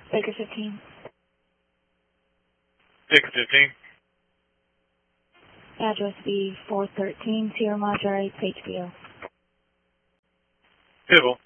Baker 15. Baker 15. Address B 413 Sierra Madre, Page View. Civil.